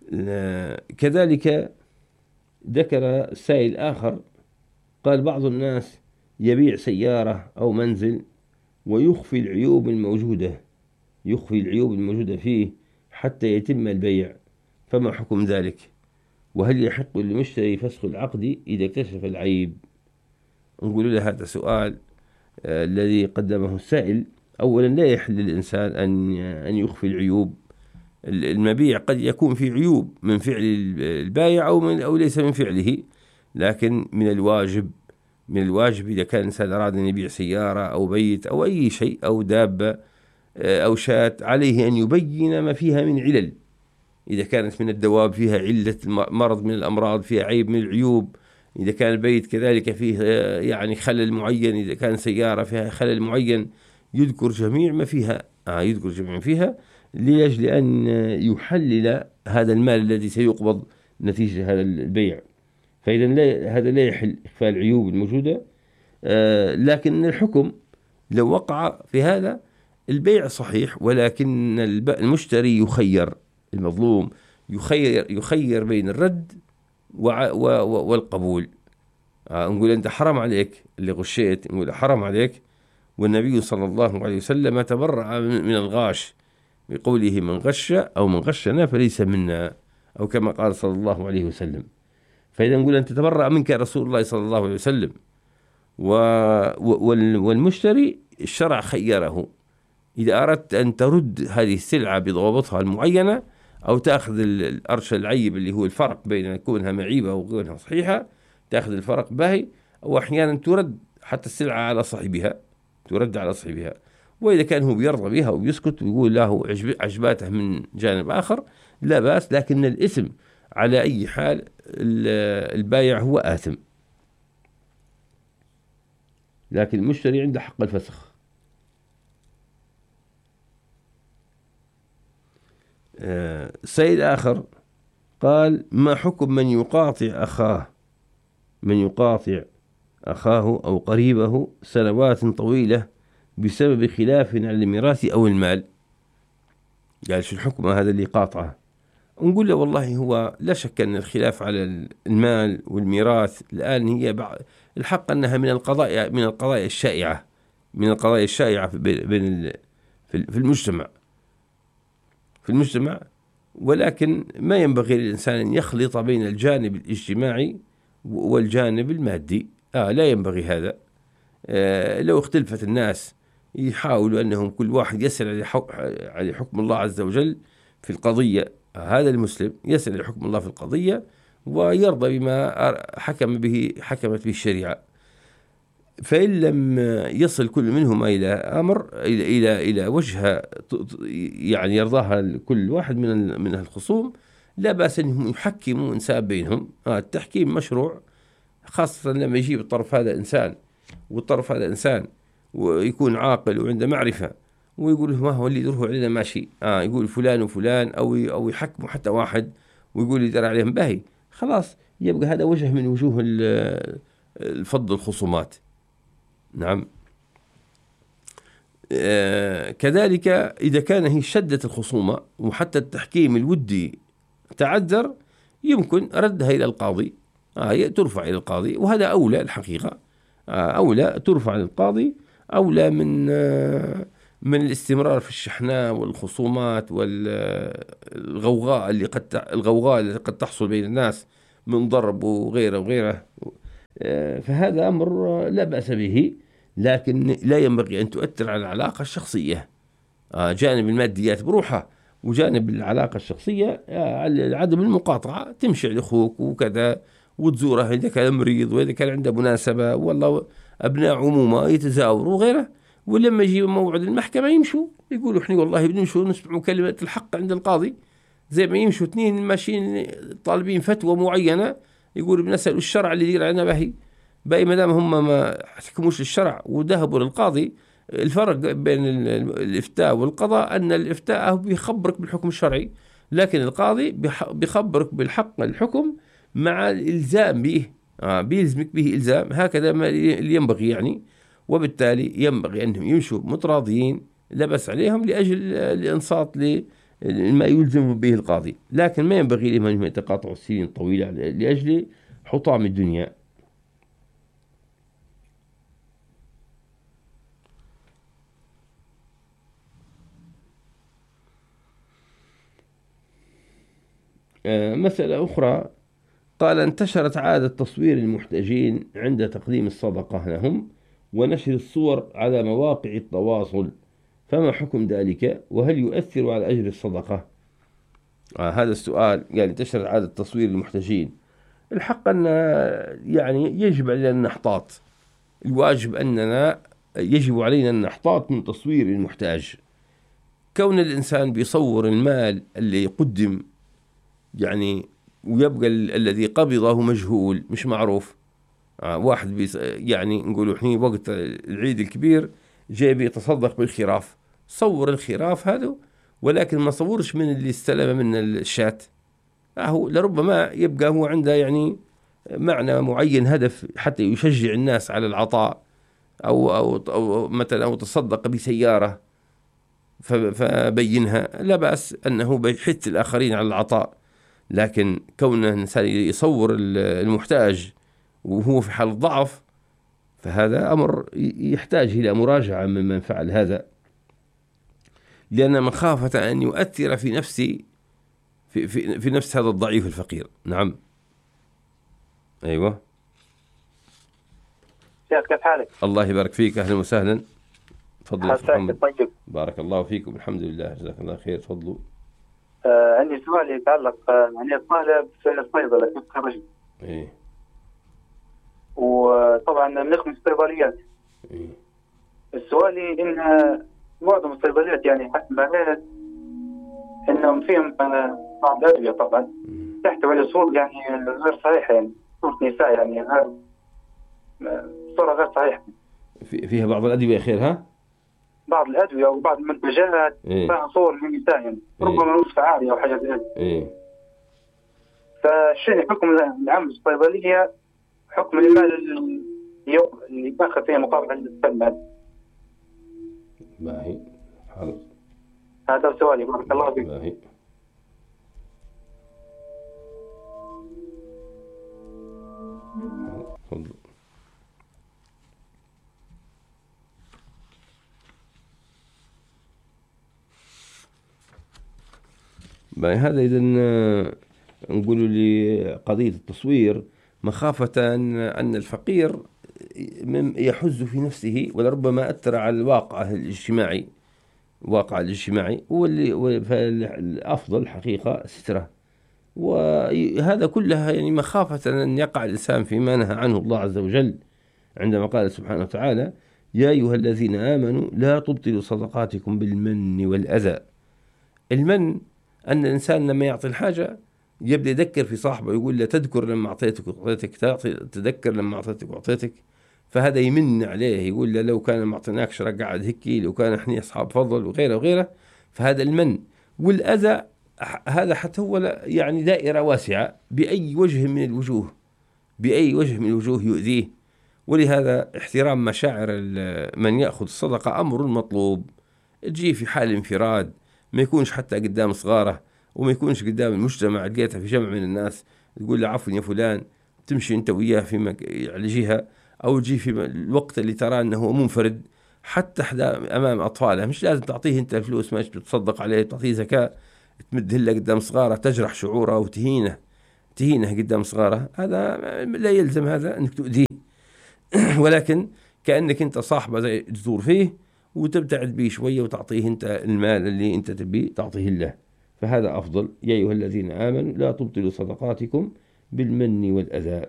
كذلك ذكر سائل آخر، قال بعض الناس يبيع سيارة أو منزل ويخفي العيوب الموجودة فيه حتى يتم البيع، فما حكم ذلك؟ وهل يحق للمشتري فسخ العقد إذا اكتشف العيب؟ نقول له هذا سؤال الذي قدمه السائل. أولا لا يحل للإنسان أن يخفي العيوب. المبيع قد يكون فيه عيوب من فعل البائع أو ليس من فعله، لكن من الواجب إذا كان الإنسان أراد أن يبيع سيارة أو بيت أو أي شيء أو دابة أو شاة، عليه أن يبين ما فيها من علل. إذا كانت من الدواب فيها علة مرض من الأمراض، فيها عيب من العيوب. إذا كان البيت كذلك فيه يعني خلل معين، إذا كان سيارة فيها خلل معين، يذكر جميع ما فيها لأجل أن يحلل هذا المال الذي سيقبض نتيجة هذا البيع. فإذا هذا لا يحل إخفاء العيوب الموجودة. لكن الحكم لو وقع في هذا البيع صحيح، ولكن المشتري المظلوم يخير بين الرد والقبول. نقول أنت حرام عليك اللي غشيت، نقول حرام عليك. والنبي صلى الله عليه وسلم تبرأ من الغاش بقوله من غشنا فليس منا، أو كما قال صلى الله عليه وسلم. فإذا نقول أنت تبرأ منك رسول الله صلى الله عليه وسلم. والمشتري الشرع خيره، إذا أردت أن ترد هذه السلعة بضوابطها المعينة أو تأخذ الأرش العيب اللي هو الفرق بين كونها معيبة وكونها صحيحة، تأخذ الفرق باهي، أو أحيانا ترد حتى السلعة على صاحبها، وإذا كان هو بيرضى بها وبيسكت ويقول له عجباته من جانب آخر لا بأس، لكن الإثم على أي حال البايع هو آثم، لكن المشتري عنده حق الفسخ. سيد آخر قال ما حكم من يقاطع أخاه أو قريبه سنوات طويلة بسبب خلاف على الميراث أو المال؟ قال شو الحكم هذا اللي قاطعه؟ نقول له والله هو لا شك أن الخلاف على المال والميراث الآن هي الحق أنها من القضايا الشائعة في المجتمع، ولكن ما ينبغي للإنسان أن يخلط بين الجانب الاجتماعي والجانب المادي. لا ينبغي هذا. لو اختلفت الناس يحاولوا أنهم كل واحد يسأل على حكم الله عز وجل في القضية. هذا المسلم يسأل على حكم الله في القضية ويرضى بما حكمت به الشريعة. فإن لم يصل كل منهما إلى أمر إلى وجهة يعني يرضاها كل واحد من الخصوم، لا بأس أنهم يحكموا إنسان بينهم. التحكيم مشروع، خاصة لما يجيب الطرف هذا إنسان والطرف هذا إنسان ويكون عاقل وعنده معرفة، ويقول ما هو اللي يدره علينا ماشي. يقول فلان وفلان أو يحكموا حتى واحد ويقول يدر عليهم باهي، خلاص يبقى هذا وجه من وجوه الفض الخصومات. نعم. كذلك إذا كان هي شدة الخصومة وحتى التحكيم الودي تعذر، يمكن ردها إلى القاضي. ترفع إلى القاضي، وهذا أولى الحقيقة. أولى ترفع للقاضي، أولى من الاستمرار في الشحناء والخصومات والغوغاء التي قد تحصل بين الناس من ضرب وغيره. فهذا أمر لا بأس به، لكن لا ينبغي أن تؤثر على العلاقة الشخصية. جانب الماديات بروحها، وجانب العلاقة الشخصية عدم المقاطعة، تمشي لأخوك وكذا وتزوره إذا كان مريض، وإذا كان عنده مناسبة والله أبناء عمومة يتزاوروا وغيره، ولما يجي موعد المحكمة يمشوا يقولوا إحنا والله بنمشوا نسمعوا كلمة الحق عند القاضي، زي ما يمشوا اثنين ماشيين طالبين فتوى معينة يقولوا بنسأل الشرع اللي يدير علينا باقي ما دام هم ما حكموش للشرع وذهبوا للقاضي. الفرق بين الإفتاء والقضاء أن الإفتاء بيخبرك بالحكم الشرعي، لكن القاضي بيخبرك بالحق الحكم مع الإلزام به، بيلزمك به إلزام، هكذا ما اللي ينبغي يعني. وبالتالي ينبغي أنهم يمشوا متراضيين لا بأس عليهم لأجل الإنصات ما يلزم به القاضي، لكن ما ينبغي لهم أن يتقاطعوا السنين الطويلة لأجل حطام الدنيا. مسألة أخرى، قال انتشرت عادة تصوير المحتاجين عند تقديم الصدقة لهم ونشر الصور على مواقع التواصل، فما حكم ذلك وهل يؤثر على أجر الصدقة؟ هذا السؤال. يعني انتشرت عادة تصوير المحتاجين، الحق أن يعني يجب علينا أن نحتاط، الواجب أننا يجب علينا أن نحتاط من تصوير المحتاج. كون الإنسان بيصور المال اللي يقدم يعني ويبقى الذي قبضه مجهول مش معروف. واحد يعني نقولوا احنا وقت العيد الكبير جاي بيتصدق بالخراف، صور الخراف هذا، ولكن ما صورش من اللي استلم من الشاة. هو لربما يبقى هو عنده يعني معنى معين، هدف حتى يشجع الناس على العطاء، أو مثلا أو تصدق بسيارة فبينها، لا بأس أنه بيحث الآخرين على العطاء. لكن كون الإنسان يصور المحتاج وهو في حال ضعف، فهذا أمر يحتاج إلى مراجعة من فعل هذا، لأن مخافة أن يؤثر في نفس هذا الضعيف الفقير. نعم. أيوة. كيف حالك؟ الله يبارك فيك، أهلا وسهلا. تفضل يا محمد. طيب. بارك الله فيكم. الحمد لله، جزاك الله خير. تفضلوا. عندي سؤال يتعلق يعني طالب في الصيدلة كنت خرجت. إيه. وطبعا بنخدم الصيدليات. إيه. السؤال إن معظم الصيدليات يعني حسب ما قلت إنهم فيهم بعض الأدوية طبعا تحتوي على صور يعني غير صحيحة، يعني صورة نساء، يعني غير صورة غير صحيحة. فيها بعض الأدوية خيرها؟ بعض الأدوية وبعض المنتجات فيها صور للنساء، يعني ربما وصفة عالية أو حاجة زي هذه. إيه. فالشيء حكم العام الصيدلية حكم المال اللي باخذ فيه مقابل المال. باهي. حاضر. هذا سؤالي، بارك الله فيك. باهي. تفضل. هذا إذا نقول لقضية التصوير مخافة أن الفقير يحز في نفسه ولربما أثر على الواقع الاجتماعي، فالأفضل حقيقة ستره. وهذا كلها يعني مخافة أن يقع الإنسان فيما نهى عنه الله عز وجل عندما قال سبحانه وتعالى: يا أيها الذين آمنوا لا تبطلوا صدقاتكم بالمن والأذى. المن أن الإنسان لما يعطي الحاجة يبدأ يذكر في صاحبه، يقول له تذكر لما أعطيتك وأعطيتك، تذكر لما أعطيتك وأعطيتك، فهذا يمن عليه، يقول له لو كان ما أعطيناكش رقعد هيك، لو كان إحنا أصحاب فضل وغيره وغيره. فهذا المن. والأذى هذا حتى هو يعني دائرة واسعة، بأي وجه من الوجوه يؤذيه. ولهذا احترام مشاعر من يأخذ الصدقة أمر مطلوب. تجي في حال انفراد، ما يكونش حتى قدام صغاره، وما يكونش قدام المجتمع، لقيتها في جمع من الناس تقول له عفوا يا فلان، تمشي انت وياه في على جهة، او تجي في الوقت اللي ترى انه منفرد حتى امام اطفاله، مش لازم تعطيه انت الفلوس، ما تتصدق عليه، تعطيه زكاة، تمده له قدام صغاره، تجرح شعوره وتهينه قدام صغاره، هذا لا يلزم هذا انك تؤذيه. ولكن كأنك انت صاحبه زي تزور فيه وتبتعد به شوية وتعطيه انت المال اللي انت تبي تعطيه له، فهذا أفضل. يا أيها الذين آمنوا لا تبطلوا صدقاتكم بالمن والأذى.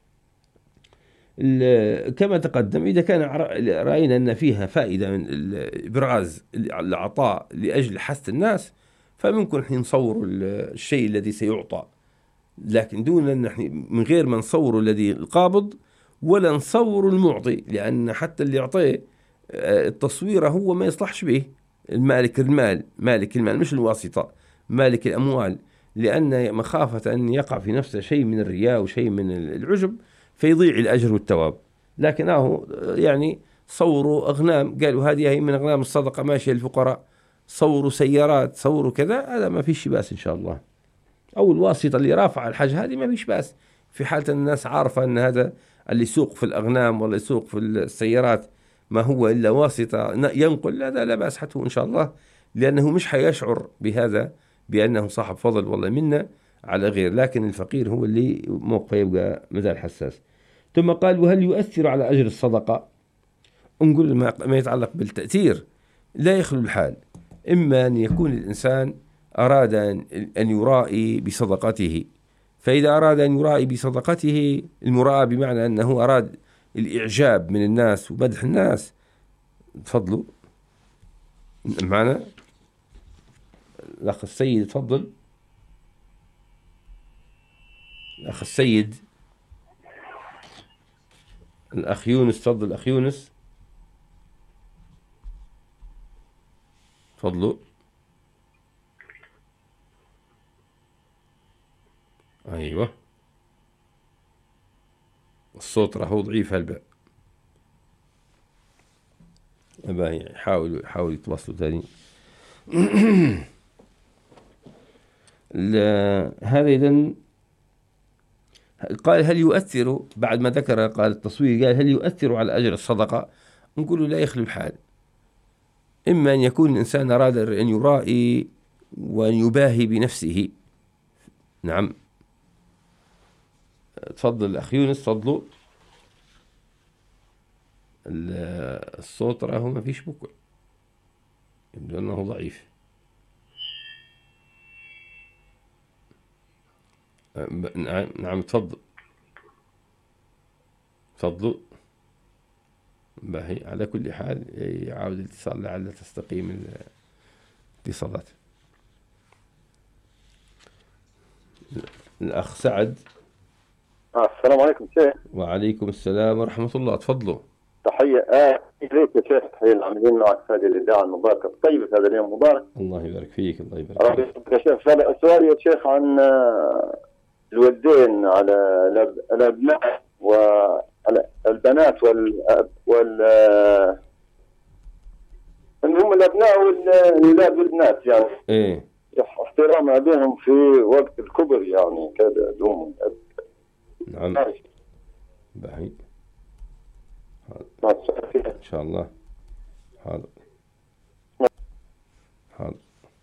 كما تقدم، إذا كان رأينا أن فيها فائدة من إبراز العطاء لأجل حث الناس، فممكن نحن نصور الشيء الذي سيعطى، لكن دون أن نحن من غير ما نصور الذي القابض ولا نصور المعطي، لأن حتى اللي يعطيه التصوير هو ما يصلحش به. مالك المال مش الواسطة، مالك الأموال، لأن مخافة أن يقع في نفسه شيء من الرياء وشيء من العجب فيضيع الأجر والثواب. لكنه يعني صوروا أغنام، قالوا هذه هي من أغنام الصدقة ماشية للفقراء، صوروا سيارات، صوروا كذا، هذا ما فيش بأس إن شاء الله. أو الواسطة اللي رافع الحاجة هذه ما فيش بأس، في حالة أن الناس عارفة أن هذا اللي يسوق في الأغنام ولا يسوق في السيارات ما هو إلا واسطة ينقل، هذا لا بأس حتى إن شاء الله، لأنه مش حيشعر بهذا بأنه صاحب فضل والله منا على غير، لكن الفقير هو اللي موقفه يبقى مازال حساس. ثم قال: وهل يؤثر على أجر الصدقة؟ نقول ما يتعلق بالتأثير لا يخلو الحال، إما أن يكون الإنسان أراد أن يرائي بصدقته، فإذا أراد أن يرائي بصدقته، المراءة بمعنى أنه أراد الإعجاب من الناس ومدح الناس. تفضلوا معنا الأخ السيد، تفضل الأخ السيد. الأخ يونس، تفضل الأخ يونس، تفضلوا. أيوة، الصوت راهو ضعيف هلبا، حاولوا يتواصلوا تاني. هذا إذن قال: هل يؤثر، بعد ما ذكر قال التصوير، قال: هل يؤثر على أجر الصدقة؟ نقول لا يخلو الحال، إما أن يكون الإنسان أراد أن يرائي وأن يباهي بنفسه. نعم، تفضل الأخ يونس، تفضلوا. الصوت راه ما فيش بكر، يبدو أنه ضعيف. نعم تفضل، تفضلوا. باهي، على كل حال يعاود الاتصال لعل تستقيم الاتصالات. الأخ سعد. السلام عليكم شيخ. وعليكم السلام ورحمة الله، تفضلوا. تحية إليك يا شيخ، تحية العاملين معك في هذه الإذاعة المباركة الطيبة، هذا اليوم المبارك. الله يبارك فيك، الله يبارك فيك. يا شيخ، سؤالي يا شيخ عن الوالدين على الأبناء والبنات هم الأبناء والأولاد والبنات يعني. إيه. احترام بهم في وقت الكبر يعني كذا دوم. نعم. باهي. إن شاء الله. حاضر. حاضر.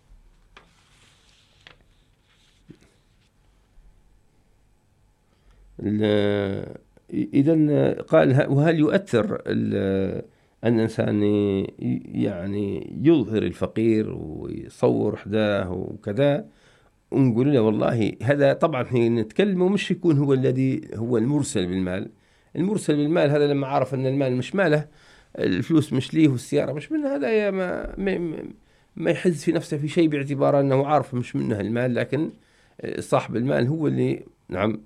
إذن قال: وهل يؤثر أن الإنسان يعني يظهر الفقير ويصور حداه وكذا؟ ونقول له والله هذا طبعا نتكلم مش يكون هو الذي هو المرسل بالمال. المرسل بالمال هذا لما عرف أن المال مش ماله، الفلوس مش ليه والسيارة مش منه، هذا ما يحز في نفسه في شيء باعتبار أنه عارف مش منه المال، لكن صاحب المال هو اللي. نعم،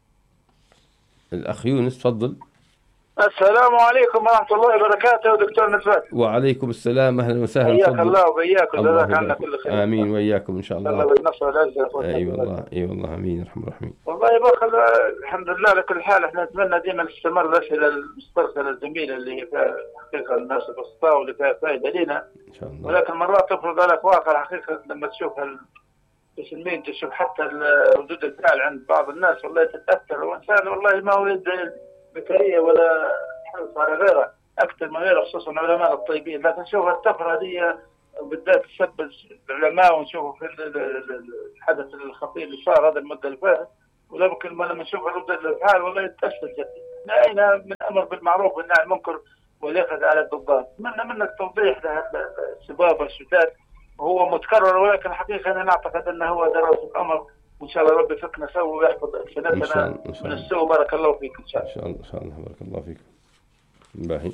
الأخ يونس، تفضل. السلام عليكم ورحمة الله وبركاته دكتور نسبات. وعليكم السلام، أهلا وسهلا. حياك الله وبياكم، جزاك عنا كل خير. آمين وإياكم إن شاء الله. الله بالنصر والعزة. أي والله، أي والله، آمين يا رحمن الرحيم. والله الحمد لله على كل حال. احنا نتمنى ديما نستمر الأسئلة المسترسلة الجميلة اللي هي فيها حقيقة الناس البسطاء واللي فيها فائدة لنا إن شاء الله. ولكن مرات تفرض عليك واقع حقيقة لما تشوف تشوف حتى ردود الفعل عند بعض الناس والله تتأثر، وإنسان والله ما هو يدعي البكرية ولا حرص على غيره أكثر من غيره، خصوصا العلماء الطيبين، لكن شوف التفرة دي بالذات تسبب العلماء، ونشوف في الحدث الخطير اللي صار هذا المدة اللي فاتت، ولكن لما نشوف ردود الفعل والله يتأثر جدا. نهينا من أمر بالمعروف والنهي عن المنكر واليقظة على الضدات. أتمنى منك توضيح للشباب والشتات، وهو متكرر ولكن حقيقة أنا أعتقد أنه هو دراسة أمر، وإن شاء الله ربي يفكنا سوا ويحفظ سنتنا من السوء. بارك الله فيك. إن شاء الله. إن شاء الله. بارك الله فيك. باهي.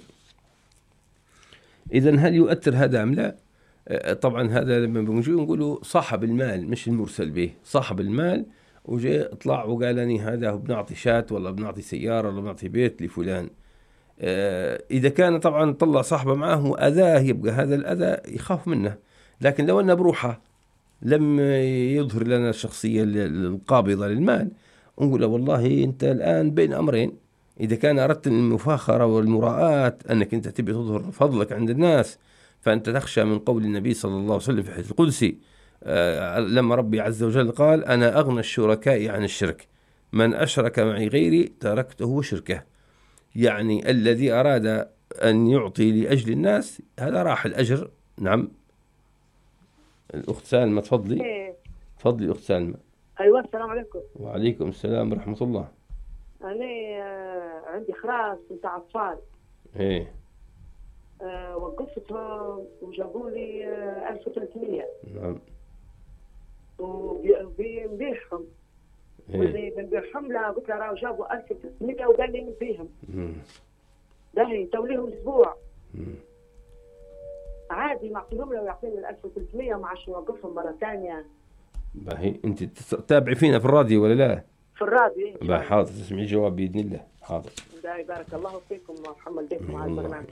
إذن هل يؤثر هذا أم لا؟ طبعا هذا لما بنجي نقولوا صاحب المال مش المرسل به، صاحب المال وجاء اطلع وقال لي هذا بنعطي شات ولا بنعطي سيارة ولا بنعطي بيت لفلان. إذا كان طبعا طلع صاحبه معه وأذاه، يبقى هذا الأذى يخاف منه. لكن لو أنه بروحه لم يظهر لنا الشخصية القابضة للمال، نقول والله أنت الآن بين أمرين. إذا كان أردت المفاخرة والمراءات أنك أنت تبي تظهر فضلك عند الناس، فأنت تخشى من قول النبي صلى الله عليه وسلم في الحديث القدسي لما ربي عز وجل قال أنا أغنى الشركاء عن الشرك، من أشرك معي غيري تركته وشركه. يعني الذي أراد أن يعطي لأجل الناس هذا راح الأجر. نعم. الأخت سالمة تفضلي. تفضلي أخت سالمة. أيوة السلام عليكم. وعليكم السلام ورحمة الله. أنا عندي خراس بتاع أطفال. إيه. وقفتهم وجابوا لي 1300. نعم. وبنبيعهم. واللي بنبيعهم لا قلت له راهو جابوا 1300 وقال لي نبيهم. باهي توليهم أسبوع. عادي نعطيهم له ويعطيني 1300 ما عادش نوقفهم مرة ثانية. باهي أنت تتابعي فينا في الراديو ولا لا؟ في الراديو. باهي حاضر تسمعي جواب بإذن الله. حاضر. باهي بارك الله فيكم ومحمد بكم على البرنامج.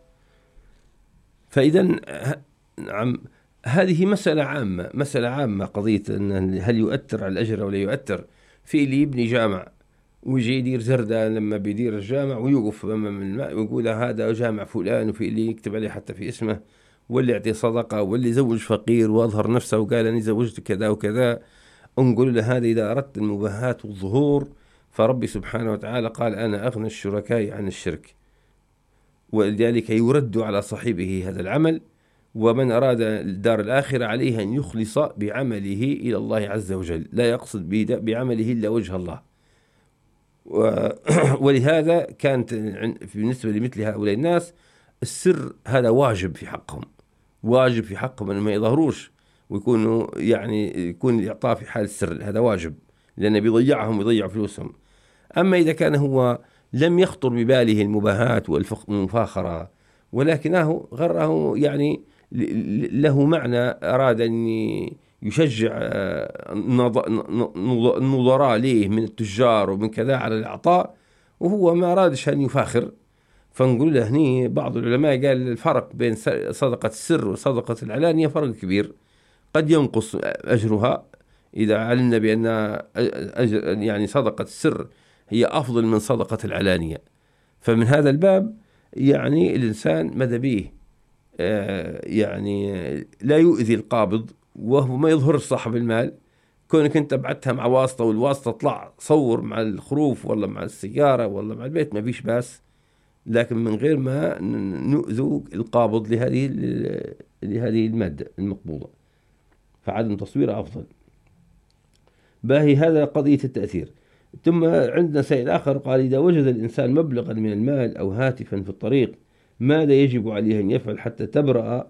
فإذا نعم هذه مسألة عامة قضية أن هل يؤثر على الأجر أو لا يؤثر. في اللي يبني جامع ويجي يدير زردة لما بيدير الجامع ويوقف أمام الماء ويقول هذا جامع فلان، وفي اللي يكتب عليه حتى في اسمه، واللي يعطي صدقة، واللي يزوج فقير وأظهر نفسه وقال أني زوجت كذا وكذا. نقول له هذا إذا أردت المباهات والظهور فربي سبحانه وتعالى قال أنا أغنى الشركاء عن الشرك، ولذلك يرد على صاحبه هذا العمل. ومن أراد الدار الآخرة عليه أن يخلص بعمله إلى الله عز وجل، لا يقصد بعمله إلا وجه الله. ولهذا كانت بالنسبة لمثل هؤلاء الناس السر هذا واجب في حقهم، واجب في حقهم أن ما يظهروش ويكونوا يعني يكون الإعطاء في حال السر، هذا واجب لأنه بيضيعهم ويضيع فلوسهم. أما إذا كان هو لم يخطر بباله المباهات والمفاخرة ولكنه غره يعني له معنى أراد أن يشجع النظراء ليه من التجار ومن كذا على الإعطاء وهو ما أرادش أن يفاخر، فنقول له هني بعض العلماء قال الفرق بين صدقة السر وصدقة العلانية فرق كبير، قد ينقص أجرها إذا علمنا بأن يعني صدقة السر هي أفضل من صدقة العلانية. فمن هذا الباب يعني الإنسان ماذا به يعني لا يؤذي القابض وهو ما يظهر صاحب المال. كونك أنت بعتها مع واسطة والواسطة طلع صور مع الخروف ولا مع السيارة ولا مع البيت ما فيش باس، لكن من غير ما نؤذوا القابض لهذه المادة المقبوضة، فعدم تصويرها أفضل. باهي هذا قضية التأثير. ثم عندنا سائل آخر قال إذا وجد الإنسان مبلغا من المال أو هاتفا في الطريق ماذا يجب عليه أن يفعل حتى تبرأ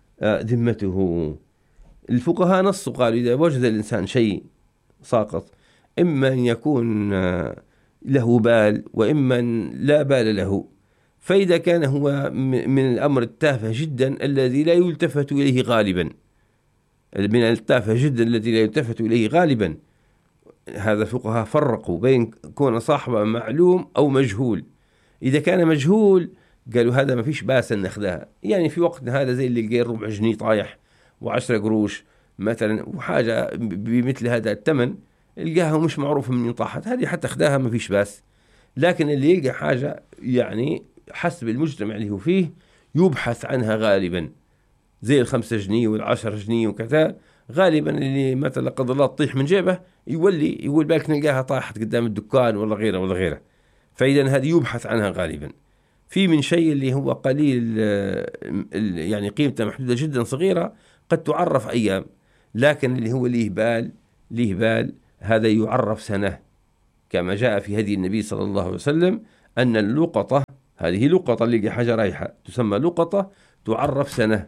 ذمته؟ الفقهاء نصوا قالوا إذا وجد الإنسان شيء ساقط إما أن يكون له بال وإما أن لا بال له، فإذا كان هو من الأمر التافه جدا الذي لا يلتفت إليه غالبا، من التافه جدا الذي لا يلتفت إليه غالبا، هذا فقهاء فرقوا بين كون صاحبه معلوم أو مجهول. إذا كان مجهول قالوا هذا ما فيش باس أن نأخذها، يعني في وقتنا هذا زي اللي لقى ربع جنيه طايح و10 قروش مثلا وحاجة بمثل هذا الثمن القاها مش معروف من طاحت، هذه حتى أخذها ما فيش باس. لكن اللي يلقى حاجة يعني حسب المجتمع اللي هو فيه يبحث عنها غالبا زي 5 جنيه وال10 جنيه وكذا، غالبا اللي مثلا قدر الله تطيح من جيبه يقول بالك نلقاها طاحت قدام الدكان ولا غيره ولا غيره، فإذا هذه يبحث عنها غالبا. في من شيء اللي هو قليل يعني قيمته محدودة جدا صغيرة قد تعرف أيام، لكن اللي هو ليه بال هذا يعرف سنة، كما جاء في هدي النبي صلى الله عليه وسلم أن اللقطة، هذه لقطة اللي حاجة رايحة تسمى لقطة تعرف سنة.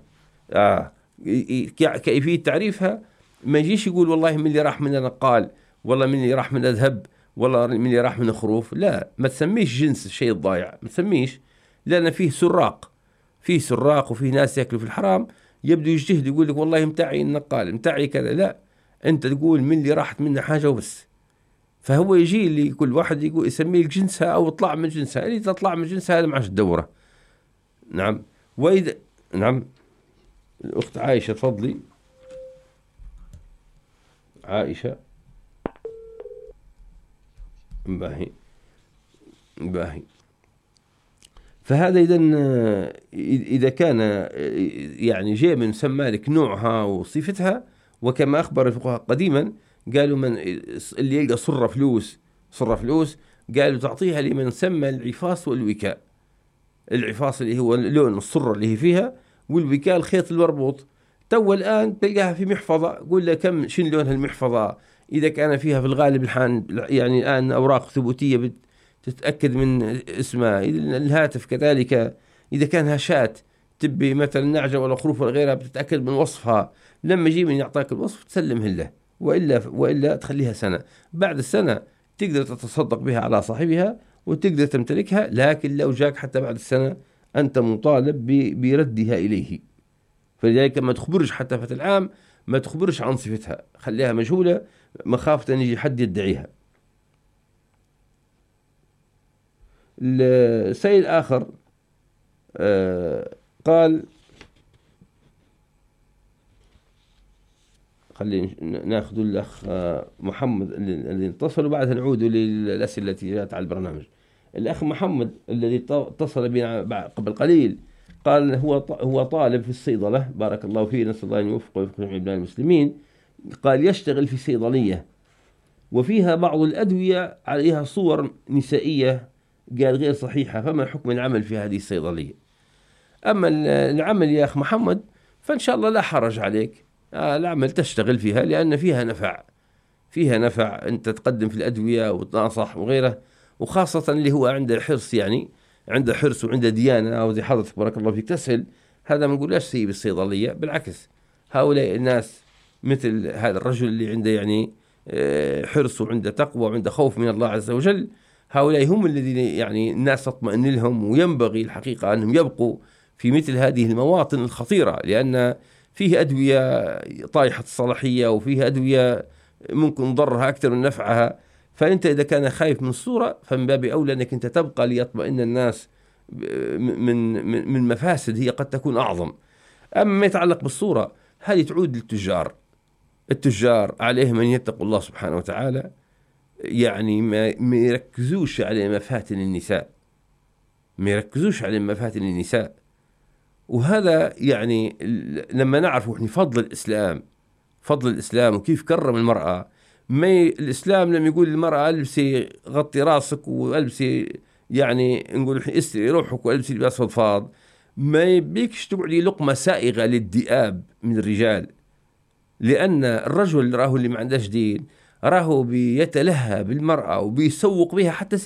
كيفية تعريفها ما يجيش يقول والله من اللي راح من نقال والله من اللي راح من ذهب والله من اللي راح من خروف، لا ما تسميش جنس الشيء الضايع، ما تسميش، لأن فيه سراق وفيه ناس يأكلوا في الحرام يبدو يجتهد يقول لك والله متاعي النقال متاعي كذا، لا أنت تقول من اللي راحت منها حاجة وبس. فهو يجي اللي كل واحد يقول يسميه جنسها أو اطلع من جنسها، اللي تطلع من جنسها هذا معش الدورة. نعم. وإذا نعم الأخت عائشة تفضلي. عائشة باهي. فهذا إذا كان يعني جاء من سمى لك نوعها وصفتها، وكما أخبر الفقهاء قديما قالوا من اللي يلقى صرة فلوس قالوا تعطيها لمن سمى العفاص والوكاء. العفاص اللي هو لون الصرة اللي هي فيها، والوكاء الخيط المربوط. تو الآن تلقاها في محفظة، قول له كم شن لون هالمحفظة، إذا كان فيها في الغالب يعني الآن أوراق ثبوتية تتأكد من اسمها. الهاتف كذلك، إذا كان هشات تبي مثلا نعجة ولا خروف ولا غيرها بتتأكد من وصفها. لما يجي من يعطاك الوصف تسلمه له، وإلا تخليها سنة. بعد السنة تقدر تتصدق بها على صاحبها وتقدر تمتلكها، لكن لو جاك حتى بعد السنة أنت مطالب بردها إليه. فلذلك ما تخبرش حتى فترة العام، ما تخبرش عن صفتها، خليها مجهولة مخافة أن يجي حد يدعيها. السائل آخر قال، خلينا ناخذ الأخ محمد الذي اتصل وبعدها نعود للأسئلة التي جاءت على البرنامج. الأخ محمد الذي اتصل بنا قبل قليل قال هو طالب في الصيدلة، بارك الله فيه، نسأل الله أن يوفقه ويوفق جميع بلاد المسلمين. قال يشتغل في صيدلية وفيها بعض الأدوية عليها صور نسائية، قال غير صحيحة، فما حكم العمل في هذه الصيدلية؟ أما العمل يا أخ محمد فإن شاء الله لا حرج عليك، العمل تشتغل فيها لأن فيها نفع، أنت تقدم في الأدوية وتناصح وغيره، وخاصة اللي هو عنده حرص، يعني عنده حرص وعنده ديانة، أو زي حضرتك بارك الله فيك تسهل، هذا ما نقولش سيب الصيدلية، بالعكس هؤلاء الناس مثل هذا الرجل اللي عنده يعني حرص وعنده تقوى وعنده خوف من الله عز وجل، هؤلاء هم الذين يعني الناس تطمئن لهم، وينبغي الحقيقة أنهم يبقوا في مثل هذه المواطن الخطيرة، لأن فيه أدوية طايحة الصلاحية وفيه أدوية ممكن ضرها أكثر من نفعها. فأنت إذا كان خايف من الصورة فمن باب أولى أنك أنت تبقى ليطمئن الناس من مفاسد هي قد تكون أعظم. أما ما يتعلق بالصورة هذه تعود للتجار. التجار عليهم أن يتقوا الله سبحانه وتعالى، يعني ما يركزوش على مفاتن النساء، وهذا يعني لما نعرف فضل الإسلام وكيف كرم المرأة. الإسلام لم يقول للمرأة ألبسي غطي راسك وألبسي يعني نقول استري روحك وألبسي لباس فضفاض، ما يبيكش تقعدي لقمة سائغة للذئاب من الرجال، لأن الرجل راهو اللي ما عندهش دين راهو بيتلهى بالمرأة وبيسوق بها حتى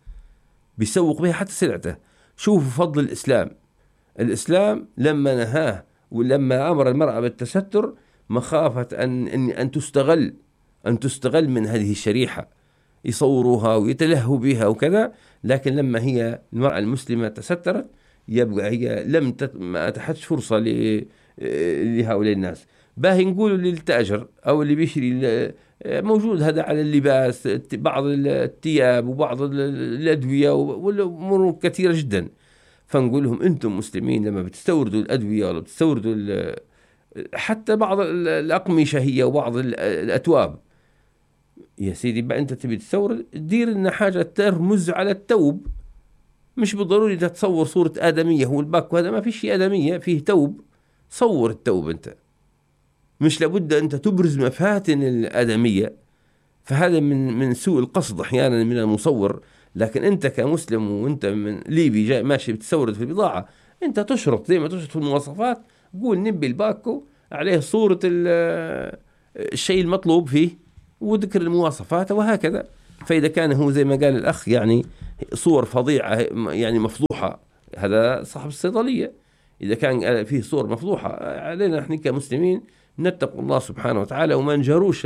سلعته. شوفوا فضل الإسلام لما نهاه ولما أمر المرأة بالتستر مخافة أن تستغل من هذه الشريحة، يصوروها ويتلهوا بها وكذا. لكن لما هي المرأة المسلمة تسترت يبقى هي ما أتحتش فرصة لهؤلاء الناس. باهي نقولوا للتاجر أو اللي بيشري موجود هذا على اللباس، بعض الثياب وبعض الأدوية والأمور كثيرة جدا، فنقول لهم أنتم مسلمين لما بتستوردوا الأدوية ولا بتستوردوا حتى بعض الأقمشة هي وبعض الأتواب، يا سيدي بقى أنت تبي تستورد دير لنا حاجة ترمز على التوب، مش بالضروري تتصور صورة آدمية. هو الباكو هذا ما فيش شيء آدمية، فيه توب، صور التوب أنت، مش لابد أنت تبرز مفاتن الآدمية. فهذا من سوء القصد أحيانا من المصور. لكن أنت كمسلم وأنت من ليبي جاي ماشي بتستورد في البضاعة، أنت تشرط زي ما تشرط في المواصفات، قول نبي الباكو عليه صورة الشيء المطلوب فيه وذكر المواصفات وهكذا. فإذا كان هو زي ما قال الأخ يعني صور فظيعة يعني مفضوحة، هذا صاحب الصيدلية. إذا كان فيه صور مفضوحة علينا نحن كمسلمين نتقوا الله سبحانه وتعالى وما نجروش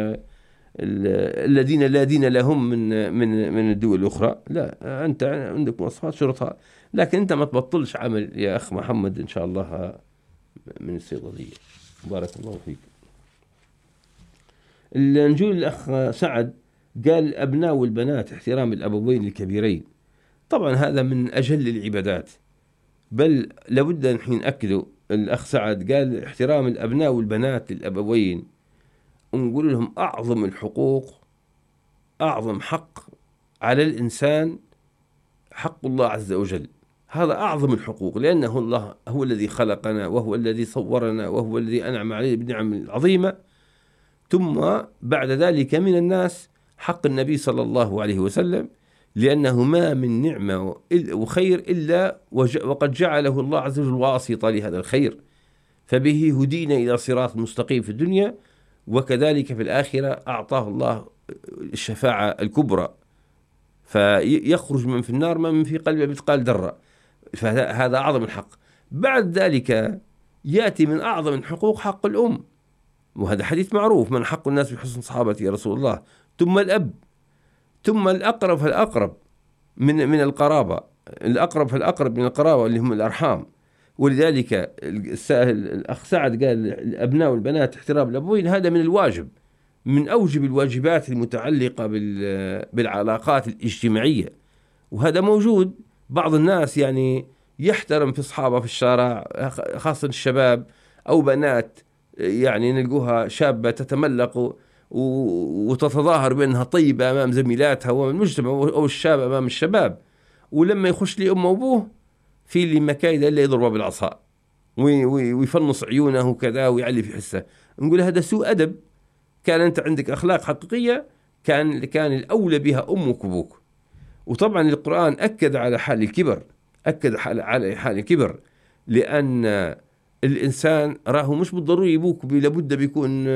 الذين لا دين لهم من الدول الأخرى. لا، أنت عندك مواصفات شرطها، لكن أنت ما تبطلش عمل يا أخ محمد إن شاء الله من الصيدلية. بارك الله فيك. نجول الأخ سعد قال الأبناء والبنات احترام الأبوين الكبيرين. طبعا هذا من أجل العبادات، بل لابد أن نأكدوا. الأخ سعد قال احترام الأبناء والبنات للأبوين، ونقول لهم أعظم الحقوق، أعظم حق على الإنسان حق الله عز وجل، هذا أعظم الحقوق، لأنه الله هو الذي خلقنا وهو الذي صورنا وهو الذي أنعم عليه بالنعم عظيمة. ثم بعد ذلك من الناس حق النبي صلى الله عليه وسلم، لأنه ما من نعمة وخير إلا وقد جعله الله عز وجل واسطة لهذا الخير، فبه هدينا إلى صراط مستقيم في الدنيا، وكذلك في الآخرة أعطاه الله الشفاعة الكبرى، فيخرج من في النار من في قلبه مثقال ذرة، فهذا أعظم الحق. بعد ذلك يأتي من أعظم الحقوق حق الأم، وهذا حديث معروف: من حق الناس بحسن صحابتي يا رسول الله، ثم الأب، ثم الأقرب فالأقرب من القرابة، الأقرب فالأقرب من القرابة اللي هم الأرحام. ولذلك الأخ سعد قال الأبناء والبنات احترام الأبوين، هذا من الواجب، من أوجب الواجبات المتعلقة بالعلاقات الاجتماعية، وهذا موجود. بعض الناس يعني يحترم في أصحابه في الشارع، خاصة الشباب أو بنات، يعني نلقوها شابة تتملق وتتظاهر بأنها طيبة أمام زميلاتها والمجتمع، أو الشاب أمام الشباب، ولما يخش لي أمه وأبوه في اللي مكايد إلا يضربه بالعصا ويفنص عيونه وكذا ويعلي في حسه. نقول هذا سوء أدب. كان أنت عندك أخلاق حقيقية كان الأولى بها أمك وأبوك. وطبعا القرآن أكد على حال الكبر، أكد على حال الكبر، لأن الإنسان راه مش بالضروري أبوك لابد بيكون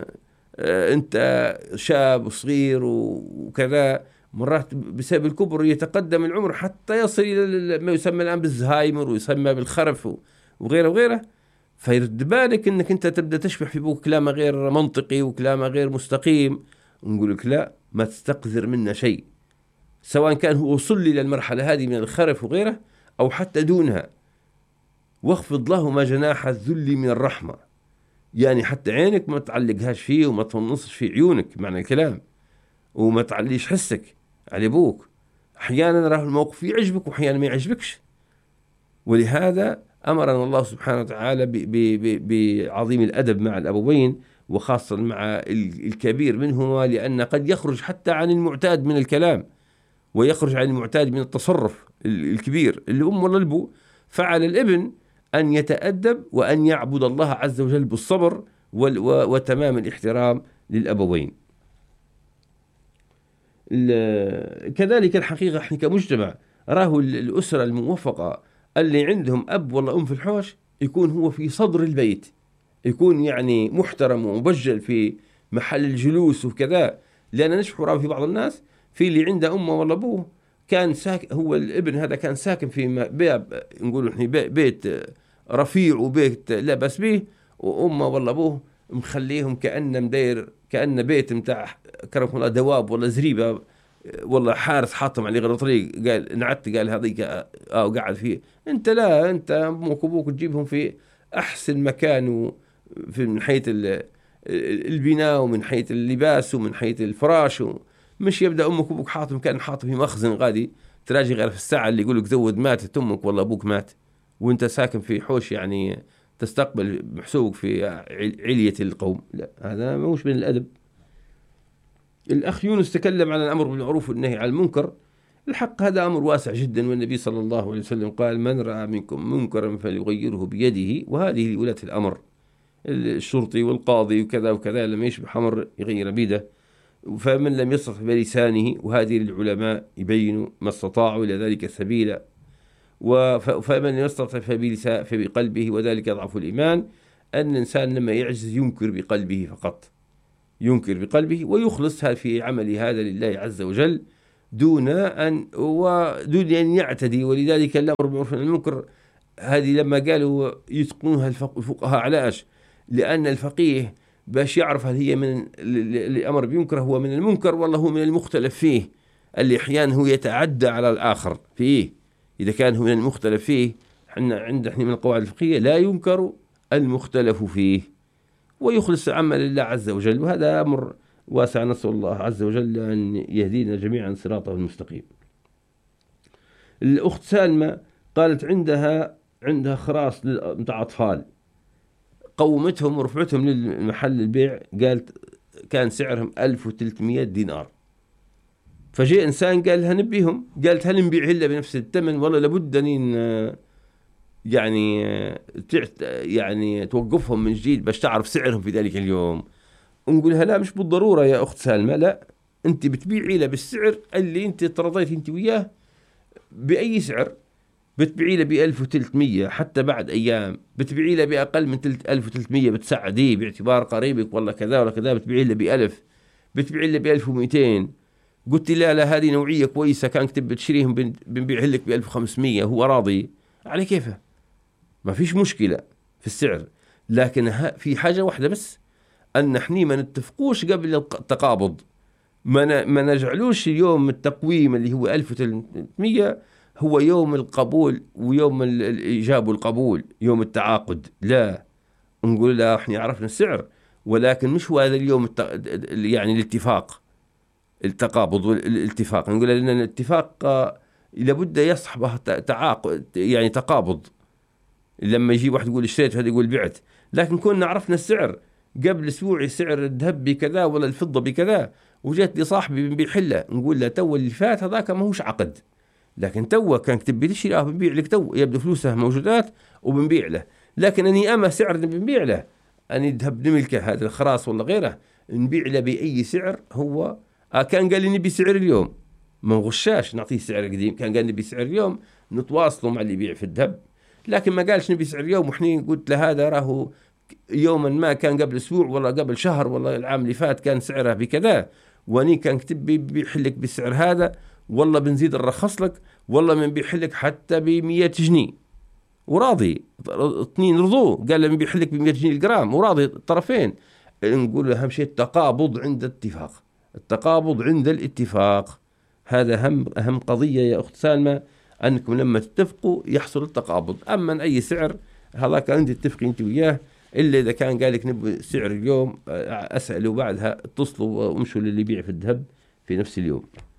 أنت شاب وصغير وكذا. مرات بسبب الكبر يتقدم العمر حتى يصل إلى ما يسمى الآن بالزهايمر ويسمى بالخرف وغيره وغيره. فيرد بالك أنك أنت تبدأ تشبح في أبوك كلام غير منطقي وكلام غير مستقيم، ونقول لك لا، ما تستقذر منا شيء، سواء كان هو وصل إلى المرحلة هذه من الخرف وغيره أو حتى دونها. واخفض لهما جناح الذل من الرحمة، يعني حتى عينك ما تعلقهاش فيه وما تنصش في عيونك، معنى الكلام، وما تعليش حسك على أبوك. أحيانا راه الموقف يعجبك وأحيانا ما يعجبكش، ولهذا أمرنا الله سبحانه وتعالى بعظيم الأدب مع الأبوين، وخاصة مع الكبير منهما، لأن قد يخرج حتى عن المعتاد من الكلام، ويخرج عن المعتاد من التصرف الكبير الأم ولا الأبو. فعلى الابن أن يتأدب وأن يعبد الله عز وجل بالصبر وتمام الاحترام للأبوين. كذلك الحقيقة احنا كمجتمع راه الأسرة الموفقة اللي عندهم أب ولا أم في الحوش يكون هو في صدر البيت، يكون يعني محترم ومبجل في محل الجلوس وكذا. لأن نشوف راه في بعض الناس في اللي عنده أمه ولا أبوه كان هو الابن هذا كان ساكن في نقول احنا بيت رفيع وبيت لا بأس به، وأمه ولا أبوه مخليهم كأن بيت متاع كرمكم الله دواب ولا زريبة والله حارس حاطم عليه غير طريق. قال نعت، قال هذيك وقعد فيه. انت لا، انت امك وابوك تجيبهم في احسن مكان، من حيث البناء ومن حيث اللباس ومن حيث الفراش، مش يبدا امك وابوك حاطم كان حاطم في مخزن غادي تراجي غير في الساعه اللي يقولك زود ماتت امك والله ابوك مات، وانت ساكن في حوش يعني تستقبل محسوبك في علية القوم. لا، هذا مش من الادب. الأخ يونس تكلم عن الأمر بالمعروف والنهي عن المنكر. الحق هذا أمر واسع جدا، والنبي صلى الله عليه وسلم قال: من رأى منكم منكرا فليغيره بيده، وهذه لولاة الأمر، الشرطي والقاضي وكذا وكذا، لما يشبه أمر يغير بيده. فمن لم يستطع بلسانه، وهذه للعلماء يبينوا ما استطاعوا إلى ذلك سبيلا. فمن لم يستطع فبقلبه، وذلك يضعف الإيمان. أن الإنسان لما يعجز ينكر بقلبه فقط، ينكر بقلبه ويخلص في عمل هذا لله عز وجل دون أن يعتدي. ولذلك الأمر بالمعروف والنهي عن المنكر هذه لما قالوا يتقنوها الفقهاء علاش؟ لأن الفقيه باش يعرف هل هي من الأمر بينكر هو من المنكر ولا هو من المختلف فيه، اللي أحيانا هو يتعدى على الآخر فيه. إذا كان هو من المختلف فيه، عندنا من القواعد الفقهية لا ينكر المختلف فيه، ويخلص عمل لله عز وجل. وهذا أمر واسع، نسأل الله عز وجل أن يهدينا جميعا صراطه المستقيم. الأخت سالمة قالت عندها خراص متاع أطفال، قومتهم ورفعتهم للمحل البيع، قالت كان سعرهم 1300 دينار. فجاء إنسان قال لها نبيهم، قالت هل نبيع إلا بنفس الثمن ولا لابد أن يعني توقفهم من جديد باش تعرف سعرهم في ذلك اليوم؟ نقولها لا، مش بالضرورة يا أخت سالمة، لا، أنت بتبيعي له بالسعر اللي أنت ترضيت أنت وياه بأي سعر. بتبيعي له ب1300 حتى بعد أيام، بتبيعي له بأقل من 1300 بتساعديه باعتبار قريبك والله كذا ولا كذا، بتبيعي له ب1000، بتبيعي له ب1200. قلت لا هذه نوعية كويسة كان كتب تشريهم بنبيعه لك ب1500، هو راضي على كيفه، ما فيش مشكلة في السعر. لكن في حاجة واحدة بس، أن احنا ما نتفقوش قبل التقابض، ما نجعلوش يوم التقويم اللي هو 1300 هو يوم القبول ويوم الإيجاب والقبول، يوم التعاقد. لا، نقول لا احنا عرفنا السعر، ولكن مش هو هذا اليوم يعني الاتفاق، التقابض والاتفاق. نقول لأن الاتفاق لابد يصحبه تعاقد، يعني تقابض. لما يجي واحد يقول اشتريت وهذا يقول بعت، لكن كنا عرفنا السعر قبل اسبوع، سعر الذهب بكذا ولا الفضة بكذا، وجات لي صاحبي بنبيع حلة، نقول له تو اللي فات هذاك ما هوش عقد، لكن تو كان كتب تشتري بنبيع لك تو، يبدو فلوسه موجودات وبنبيع له. لكن اني اما سعر بنبيع له، اني الذهب نملكه هذا الخراص ولا غيره نبيع له باي سعر. هو كان قال لي نبي سعر اليوم، ما نغشاش نعطيه سعر قديم، كان قال نبي سعر اليوم نتواصلوا مع اللي يبيع في الذهب، لكن ما قالش نبي سعر اليوم. وحنين قلت له هذا راهو يوما ما كان قبل اسبوع ولا قبل شهر ولا العام اللي فات كان سعره بكذا، واني كان كتب بيحلك بالسعر هذا، والله بنزيد نرخص لك، والله من بيحلك حتى ب100 جنيه وراضي. اثنين رضوه، قال لي بيحلك ب100 جنيه الجرام وراضي الطرفين. نقول له اهم شيء التقابض عند الاتفاق، التقابض عند الاتفاق، هذا اهم قضية يا اخت سالمة، انكم لما تتفقوا يحصل التقابض. اما اي سعر هذاك انت تتفقي انت وياه، الا اذا كان قال لك نبي سعر اليوم اساله بعدها اتصلوا وامشوا للي يبيع في الذهب في نفس اليوم.